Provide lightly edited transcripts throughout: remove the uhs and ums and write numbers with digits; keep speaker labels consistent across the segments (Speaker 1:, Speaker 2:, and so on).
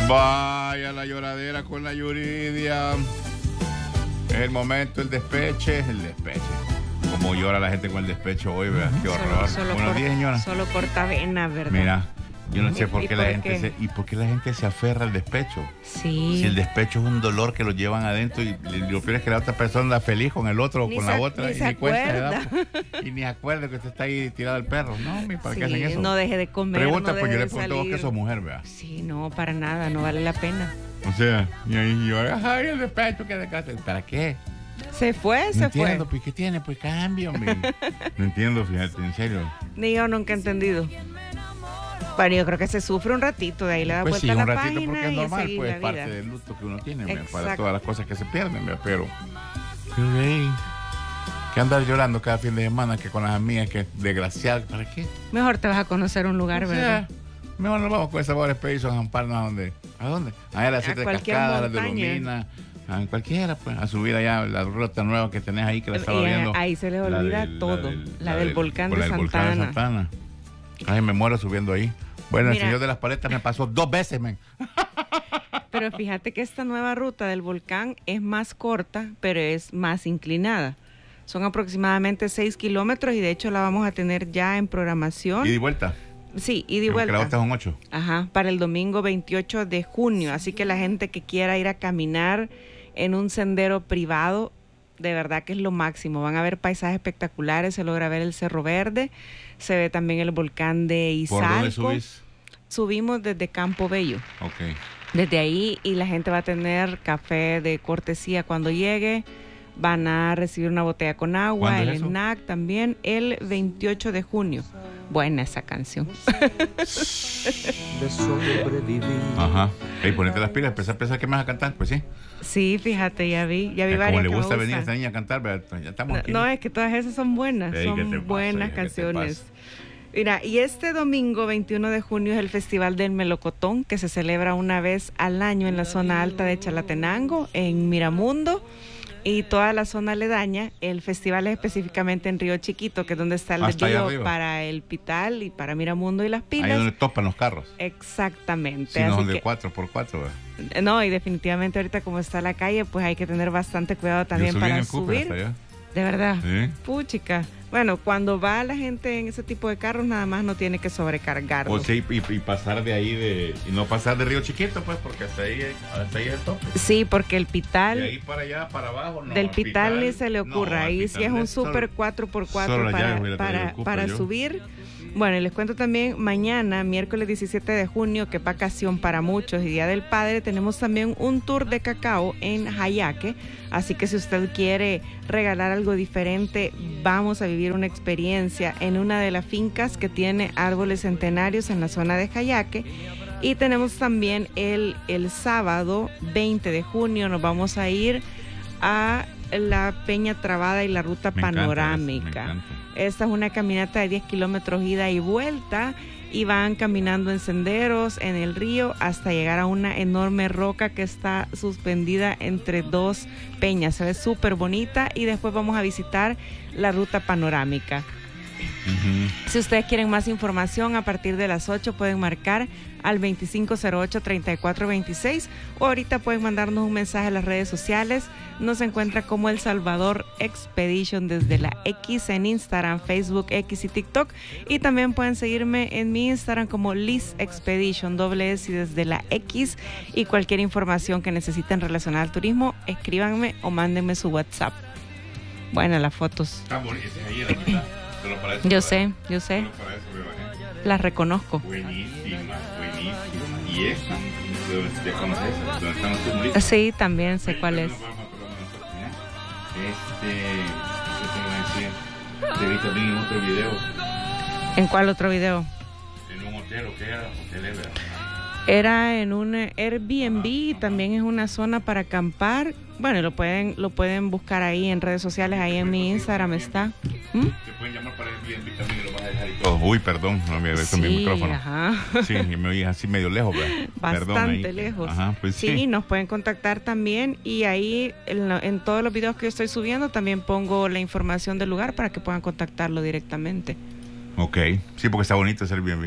Speaker 1: Vaya la lloradera con la Yuridia. Es el momento, el despeche. Como llora la gente con el despecho hoy, ¿verdad? Qué horror. Buenos días, señora.
Speaker 2: Solo cortavena, ¿verdad?
Speaker 1: Mira, yo no sé por qué la gente se aferra al despecho.
Speaker 2: Sí.
Speaker 1: Si el despecho es un dolor que lo llevan adentro y lo peor es que la otra persona anda feliz con el otro o con la otra
Speaker 2: y ni cuenta se da.
Speaker 1: Y ni acuerda que usted está ahí tirado al perro. No, ¿para qué hacen eso?
Speaker 2: No deje de comer.
Speaker 1: Pregunta,
Speaker 2: no
Speaker 1: pues yo le
Speaker 2: deje de
Speaker 1: pregunto a vos
Speaker 2: salir.
Speaker 1: que sos mujer, ¿verdad?
Speaker 2: Sí, no, para nada, no vale la pena.
Speaker 1: O sea, y ahí yo, ay, el despecho que de casa. ¿Para qué?
Speaker 2: Se fue.
Speaker 1: Entiendo, pues, ¿qué tiene? Pues cambio, hombre. No entiendo, fíjate, en serio.
Speaker 2: Ni yo nunca he entendido. Bueno, yo creo que se sufre un ratito, de ahí le da
Speaker 1: Pues sí,
Speaker 2: vuelta
Speaker 1: un
Speaker 2: a la
Speaker 1: ratito
Speaker 2: página
Speaker 1: porque es
Speaker 2: y
Speaker 1: normal,
Speaker 2: seguir
Speaker 1: pues
Speaker 2: la
Speaker 1: es parte
Speaker 2: vida.
Speaker 1: del luto que uno tiene, ¿verdad? Para
Speaker 2: Exacto.
Speaker 1: todas las cosas que se pierden, ¿verdad? Pero que andar llorando cada fin de semana que con las amigas, que desgraciado, ¿para qué?
Speaker 2: Mejor te vas a conocer un lugar,
Speaker 1: O sea,
Speaker 2: ¿verdad?
Speaker 1: mejor nos vamos con esa Sabor Expedition a amparnos a dónde. ¿A dónde? Allá a las 7 de
Speaker 2: cualquier
Speaker 1: Cascada, a las de
Speaker 2: montaña.
Speaker 1: Lomina, a cualquiera, pues, a subir allá la ruta nueva que tenés ahí, que la estaba
Speaker 2: Y
Speaker 1: viendo.
Speaker 2: ahí se les olvida todo. La del volcán de
Speaker 1: Santana. Ay, me muero subiendo ahí. Bueno,
Speaker 2: Mira,
Speaker 1: el señor de las paletas me pasó 2 veces, men.
Speaker 2: Pero fíjate que esta nueva ruta del volcán es más corta, pero es más inclinada. Son aproximadamente 6 kilómetros y de hecho la vamos a tener ya en programación.
Speaker 1: ¿Y de vuelta?
Speaker 2: Sí, y de
Speaker 1: Porque
Speaker 2: vuelta.
Speaker 1: la otra son 8.
Speaker 2: Ajá, para el domingo 28 de junio. Así que la gente que quiera ir a caminar en un sendero privado, de verdad que es lo máximo. Van a ver paisajes espectaculares, se logra ver el Cerro Verde, se ve también el volcán de Izalco.
Speaker 1: ¿Por dónde subís?
Speaker 2: Subimos desde Campo Bello.
Speaker 1: Ok.
Speaker 2: Desde ahí, y la gente va a tener café de cortesía cuando llegue. Van a recibir una botella con agua,
Speaker 1: ¿Cuándo
Speaker 2: el
Speaker 1: es eso?
Speaker 2: snack también, el 28 de junio. Buena esa canción.
Speaker 3: De sobrevivir.
Speaker 1: Ajá. Ey, ponete las pilas, empezar que me vas a cantar, pues sí.
Speaker 2: Sí, fíjate, ya vi
Speaker 1: Como
Speaker 2: varias
Speaker 1: le
Speaker 2: que
Speaker 1: gusta
Speaker 2: me
Speaker 1: venir a
Speaker 2: gustan.
Speaker 1: esta niña a cantar, ¿verdad? Ya estamos aquí.
Speaker 2: No, es que todas esas son buenas,
Speaker 1: Ey, ¿qué te
Speaker 2: son
Speaker 1: pasa,
Speaker 2: buenas
Speaker 1: hija? ¿Qué te
Speaker 2: canciones.
Speaker 1: pasa?
Speaker 2: Mira, y este domingo 21 de junio es el Festival del Melocotón, que se celebra una vez al año en la zona alta de Chalatenango, en Miramundo, y toda la zona aledaña. El festival es específicamente en Río Chiquito, que es donde está el
Speaker 1: Hasta allá
Speaker 2: desvío
Speaker 1: arriba.
Speaker 2: para el Pital y para Miramundo y Las
Speaker 1: Ahí
Speaker 2: Pilas.
Speaker 1: donde topan los carros.
Speaker 2: Exactamente.
Speaker 1: Si no
Speaker 2: así
Speaker 1: son de
Speaker 2: que-
Speaker 1: 4x4, ¿verdad?
Speaker 2: no, y definitivamente ahorita como está la calle, pues hay que tener bastante cuidado también
Speaker 1: Yo subí
Speaker 2: para
Speaker 1: en el Cooper
Speaker 2: subir.
Speaker 1: hasta allá.
Speaker 2: De verdad.
Speaker 1: Sí.
Speaker 2: Puchica. Bueno, cuando va la gente en ese tipo de carros, nada más no tiene que sobrecargarlo.
Speaker 1: O sí, y pasar de ahí, y no pasar de Río Chiquito, pues, porque hasta ahí es el tope.
Speaker 2: Sí, porque el
Speaker 1: De
Speaker 2: Pital,
Speaker 1: ahí para allá, para abajo, no.
Speaker 2: del
Speaker 1: el
Speaker 2: Pital ni se le ocurra.
Speaker 1: no, el
Speaker 2: Ahí
Speaker 1: Pital
Speaker 2: sí es un
Speaker 1: es solo-
Speaker 2: super 4x4
Speaker 1: solo las llaves
Speaker 2: para,
Speaker 1: hubiera traído el Cooper
Speaker 2: para
Speaker 1: yo.
Speaker 2: subir. Bueno, y les cuento también, mañana, miércoles 17 de junio, que es vacación para muchos y Día del Padre, tenemos también un tour de cacao en Jayaque. Así que si usted quiere regalar algo diferente, vamos a vivir una experiencia en una de las fincas que tiene árboles centenarios en la zona de Jayaque. Y tenemos también el sábado 20 de junio, nos vamos a ir a la Peña Trabada y la Ruta
Speaker 1: Me encanta eso,
Speaker 2: Panorámica.
Speaker 1: me encanta.
Speaker 2: Esta es una caminata de 10 kilómetros ida y vuelta y van caminando en senderos en el río hasta llegar a una enorme roca que está suspendida entre 2 peñas. Se ve súper bonita y después vamos a visitar la Ruta Panorámica. Si ustedes quieren más información, a partir de las 8 pueden marcar al 2508-3426 o ahorita pueden mandarnos un mensaje a las redes sociales. Nos encuentra como El Salvador Expedition desde la X en Instagram, Facebook, X y TikTok. Y también pueden seguirme en mi Instagram como Liz Expedition, S y desde la X. Y cualquier información que necesiten relacionada al turismo, escríbanme o mándenme su WhatsApp. Bueno, las fotos.
Speaker 1: Está bonito, ahí en la mitad. Solo para eso,
Speaker 2: Yo
Speaker 1: ¿verdad?
Speaker 2: sé.
Speaker 1: Solo para eso me bajé.
Speaker 2: Las reconozco.
Speaker 1: Buenísima. Y esa, ¿ya conoces? ¿Dónde están los tumblitos?
Speaker 2: Sí, también sé cuál es.
Speaker 1: Te vi también en otro video,
Speaker 2: ¿En cuál otro video?
Speaker 1: en un hotel, ¿o qué era? Hotel Ever.
Speaker 2: Era en un Airbnb y también es una zona para acampar. Bueno, lo pueden buscar ahí en redes sociales, ahí en mi Instagram está. ¿Mm?
Speaker 1: Te pueden llamar para el Airbnb también y lo vas a dejar y todo. Uy, perdón, no me había visto mi micrófono.
Speaker 2: Ajá.
Speaker 1: Sí, y me oí así medio lejos, ¿verdad? Perdón,
Speaker 2: Bastante
Speaker 1: ahí.
Speaker 2: lejos.
Speaker 1: Ajá, pues
Speaker 2: Sí,
Speaker 1: sí.
Speaker 2: nos pueden contactar también y ahí en todos los videos que yo estoy subiendo también pongo la información del lugar para que puedan contactarlo directamente.
Speaker 1: Ok, sí, porque está bonito ese Airbnb.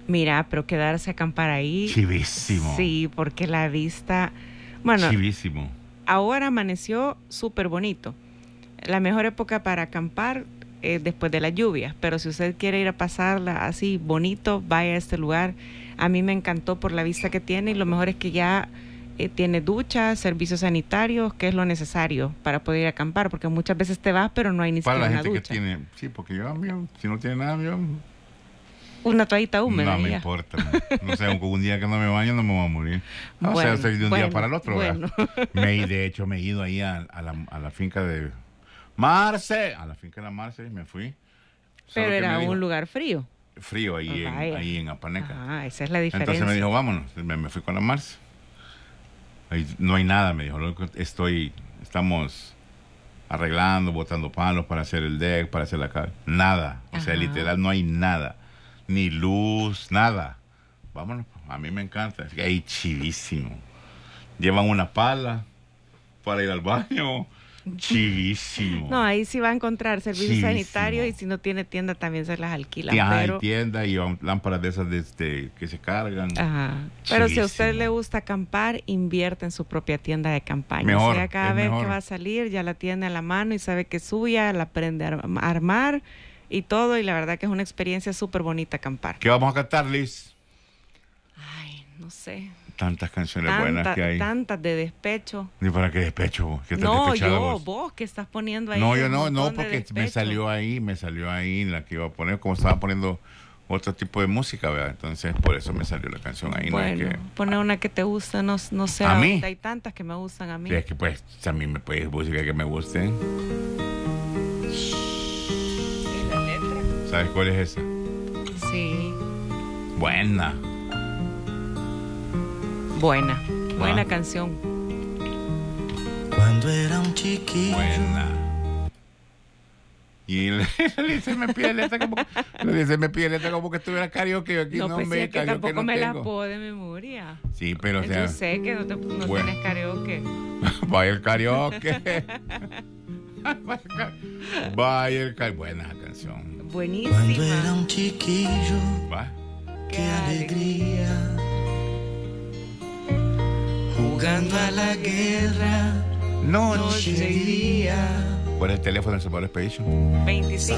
Speaker 2: Mira, pero quedarse a acampar ahí.
Speaker 1: Chivísimo.
Speaker 2: Sí, porque la vista... Bueno,
Speaker 1: chivísimo.
Speaker 2: Ahora amaneció súper bonito. La mejor época para acampar es después de las lluvias, pero si usted quiere ir a pasarla así bonito, vaya a este lugar. A mí me encantó por la vista que tiene y lo mejor es que ya tiene duchas, servicios sanitarios, que es lo necesario para poder ir a acampar, porque muchas veces te vas pero no hay ni siquiera una ducha. Para la gente que
Speaker 1: tiene, sí, porque yo, si no tiene nada,
Speaker 2: una toallita húmeda.
Speaker 1: No me importa. No sé, un día que no me baño no me voy a morir. No sé, de un día para el otro. Bueno. De hecho, me he ido ahí a la finca de Marce. A la finca de la Marce y me fui.
Speaker 2: Pero era un lugar frío.
Speaker 1: Frío ahí en Apaneca.
Speaker 2: Ah, esa es la diferencia.
Speaker 1: Entonces me dijo, vámonos. Me fui con la Marce. Ahí no hay nada, me dijo. Estamos arreglando, botando palos para hacer el deck, para hacer la casa. Nada. O sea, literal, no hay nada. Ni luz, nada. Vámonos, a mí me encanta. Es que ahí chivísimo. Llevan una pala para ir al baño. Chivísimo.
Speaker 2: No, ahí sí va a encontrar servicios sanitarios y si no tiene tienda también se las alquilan.
Speaker 1: Hay tienda y lámparas de esas que se cargan.
Speaker 2: Ajá. Pero si a usted le gusta acampar, invierte en su propia tienda de campaña.
Speaker 1: Mejor,
Speaker 2: o sea, cada vez que va a salir ya la tiene a la mano y sabe que es suya, la aprende a armar y todo, y la verdad que es una experiencia súper bonita acampar.
Speaker 1: ¿Qué vamos a cantar, Liz?
Speaker 2: Ay, no sé.
Speaker 1: Tantas canciones buenas que hay.
Speaker 2: Tantas de despecho.
Speaker 1: ¿Y para qué despecho? ¿Qué
Speaker 2: no, vos que estás poniendo ahí.
Speaker 1: No, yo no, porque me salió ahí la que iba a poner, como estaba poniendo otro tipo de música, ¿verdad? Entonces, por eso me salió la canción ahí.
Speaker 2: Bueno,
Speaker 1: no es que...
Speaker 2: pone una que te gusta, no sé.
Speaker 1: ¿A mí?
Speaker 2: Hay tantas que me gustan a mí.
Speaker 1: Sí, es que pues, a mí me puede música que me guste. ¿Sabes cuál es esa?
Speaker 2: Sí.
Speaker 1: Buena
Speaker 2: canción.
Speaker 3: Cuando era un chiquillo.
Speaker 1: Buena. Y le dice, me pide letra como que estuviera karaoke. Yo aquí
Speaker 2: no, pues
Speaker 1: me
Speaker 2: sí, que tampoco me la puedo de memoria.
Speaker 1: Sí, pero o sea...
Speaker 2: Yo sé que no tienes karaoke.
Speaker 1: Vaya el karaoke. Vaya el karaoke. Buena canción.
Speaker 2: Buenísima.
Speaker 3: Cuando era un chiquillo.
Speaker 1: ¿Va?
Speaker 3: Qué alegría. Jugando a la guerra. Noche y día.
Speaker 1: ¿Cuál es el teléfono del Salvador Expedition?
Speaker 2: 25